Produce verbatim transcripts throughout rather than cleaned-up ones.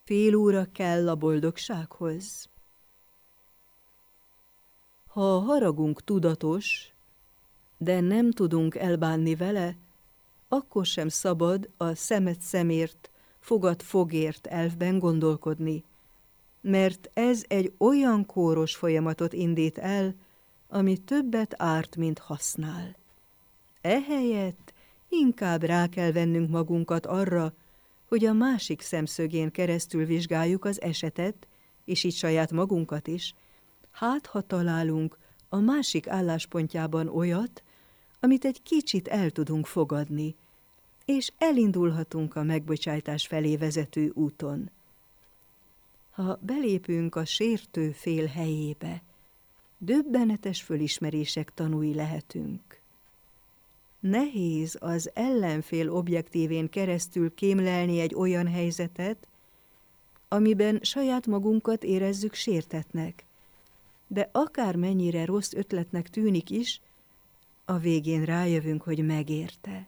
Fél óra kell a boldogsághoz. Ha a haragunk tudatos, de nem tudunk elbánni vele, akkor sem szabad a szemet szemért, fogad fogért elvben gondolkodni, mert ez egy olyan kóros folyamatot indít el, ami többet árt, mint használ. Ehelyett inkább rá kell vennünk magunkat arra, hogy a másik szemszögén keresztül vizsgáljuk az esetet, és így saját magunkat is, hát ha találunk a másik álláspontjában olyat, amit egy kicsit el tudunk fogadni, és elindulhatunk a megbocsájtás felé vezető úton. Ha belépünk a sértő fél helyébe, döbbenetes fölismerések tanúi lehetünk. Nehéz az ellenfél objektívén keresztül kémlelni egy olyan helyzetet, amiben saját magunkat érezzük sértetnek, de akármennyire rossz ötletnek tűnik is, a végén rájövünk, hogy megérte.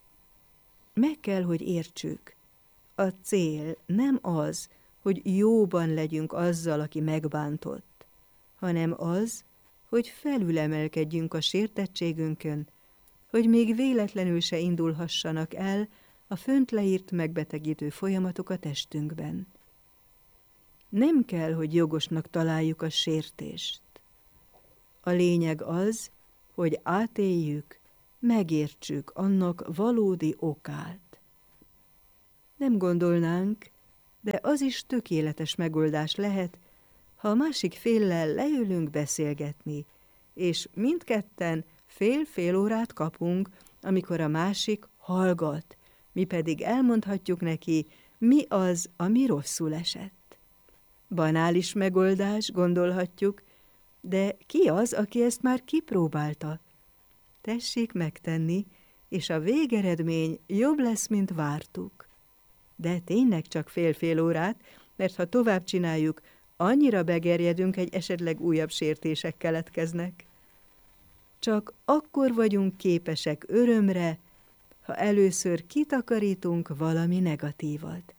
Meg kell, hogy értsük. A cél nem az, hogy jóban legyünk azzal, aki megbántott, hanem az, hogy felülemelkedjünk a sértettségünkön, hogy még véletlenül se indulhassanak el a fönt leírt megbetegítő folyamatok a testünkben. Nem kell, hogy jogosnak találjuk a sértést. A lényeg az, hogy átéljük, megértsük annak valódi okát. Nem gondolnánk, de az is tökéletes megoldás lehet, ha a másik féllel leülünk beszélgetni, és mindketten fél-fél órát kapunk, amikor a másik hallgat, mi pedig elmondhatjuk neki, mi az, ami rosszul esett. Banális megoldás, gondolhatjuk, de ki az, aki ezt már kipróbálta? Tessék megtenni, és a végeredmény jobb lesz, mint vártuk. De tényleg csak fél-fél órát, mert ha tovább csináljuk, annyira begerjedünk, egy esetleg újabb sértések keletkeznek. Csak akkor vagyunk képesek örömre, ha először kitakarítunk valami negatívat.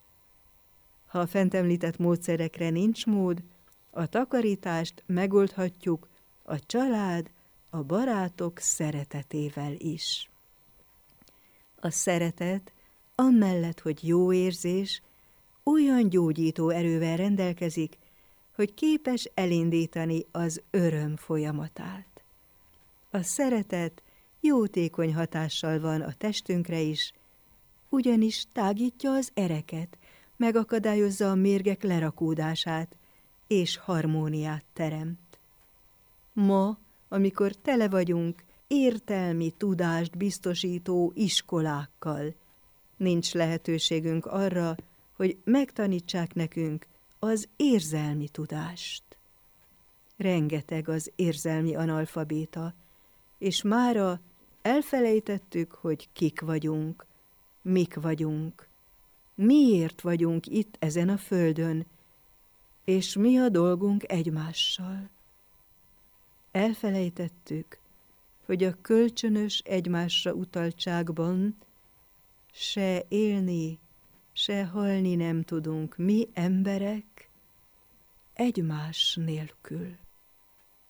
Ha a fent említett módszerekre nincs mód, a takarítást megoldhatjuk a család, a barátok szeretetével is. A szeretet, amellett, hogy jó érzés, olyan gyógyító erővel rendelkezik, hogy képes elindítani az öröm folyamatát. A szeretet jótékony hatással van a testünkre is, ugyanis tágítja az ereket, megakadályozza a mérgek lerakódását, és harmóniát teremt. Ma, amikor tele vagyunk értelmi tudást biztosító iskolákkal, nincs lehetőségünk arra, hogy megtanítsák nekünk az érzelmi tudást. Rengeteg az érzelmi analfabéta, és mára elfelejtettük, hogy kik vagyunk, mik vagyunk, miért vagyunk itt ezen a földön, és mi a dolgunk egymással. Elfelejtettük, hogy a kölcsönös egymásra utaltságban se élni, se halni nem tudunk mi emberek egymás nélkül.